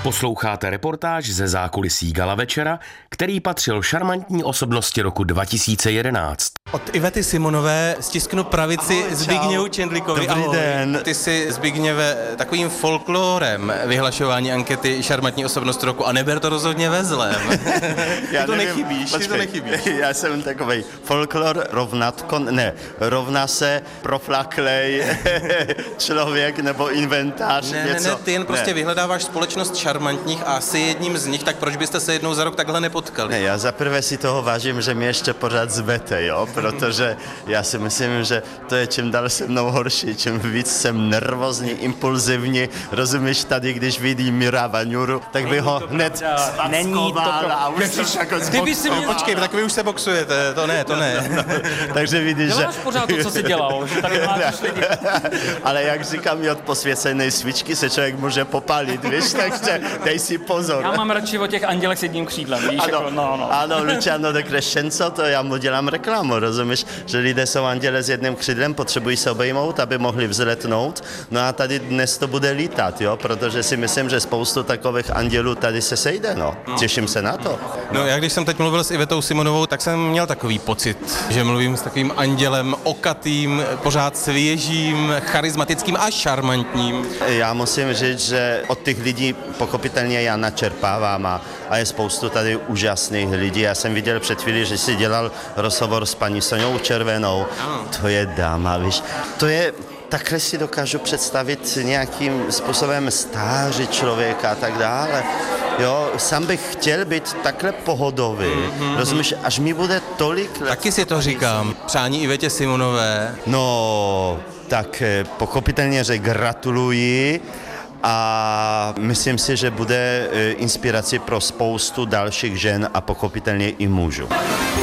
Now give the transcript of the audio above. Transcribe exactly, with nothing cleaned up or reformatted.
Posloucháte reportáž ze zákulisí Gala večera, který patřil šarmantní osobnosti roku dva tisíce jedenáct. Od Ivety Simonové stisknu pravici ahoj, Zbigněvu Čendlíkovi. Dobrý ahoj. den. Ty jsi, Zbigněve, takovým folklorem vyhlašování ankety šarmantní osobnost roku a neber to rozhodně ve zlém. Já ty to nevím, nechybíš, počkej, ty to nechybíš. Já jsem takovej folklor rovnatko, ne, rovná se proflaklej člověk nebo inventář, Ne, něco. ne, ne, ty jen prostě ne. vyhledáváš společnost šarmantních a jsi jedním z nich, tak proč byste se jednou za rok takhle nepotkali? Ne, já zaprvé si toho vážím, že mě ještě pořád zvete, jo, protože já si myslím, že to je čím dál se mnou horší, čím víc jsem nervózní, impulzivní, rozumíš, tady, když vidím Mira Vaňuru, tak by ho hned spackoval a už jsem jako Kdyby si mě... Počkej, tak vy už se boxujete, to ne, to ne. No, no, takže vidíš, že... Děláš pořád to, co jsi dělal, že tady máš lidi. Ale jak říkám, i od posvěcené svíčky se člověk může popálit, víš, takže dej si pozor. Já mám radši o těch andělech s jedním křídlem, víš, Ano, jako, no, no. ano, Luciano de Crescenzo, to já mu dělám reklamu, rozumíš, že lidé jsou anděle s jedním křídlem, potřebují se obejmout, aby mohli vzletnout, no a tady dnes to bude lítat, jo, protože si myslím, že spoustu takových andělů tady se sejde, no, těším se na to. No já když jsem teď mluvil s Ivetou Simonovou, tak jsem měl takový pocit, že mluvím s takovým andělem okatým, pořád svěžím, charismatickým a šarmantním. Já musím říct, že od těch lidí pochopitelně já načerpávám a, a je spoustu tady úžasných lidí. Já jsem viděl před chvíli, že jsi dělal rozhovor s paní Soňou Červenou. To je dáma, víš. To je, takhle si dokážu představit nějakým způsobem stáří člověka a tak dále. Jo, sám bych chtěl být takhle pohodový, mm-hmm. rozumíš, až mi bude tolik let. Taky si to říkám, přání Ivetě Simonové. No, tak pochopitelně, že gratuluji a myslím si, že bude inspirací pro spoustu dalších žen a pochopitelně i mužů.